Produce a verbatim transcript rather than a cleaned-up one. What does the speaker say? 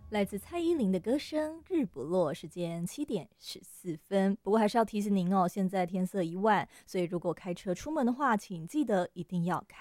来自蔡依林的歌声《日不落》，时间七点十四分。不过还是要提醒您哦，现在天色已晚，所以如果开车出门的话，请记得一定要开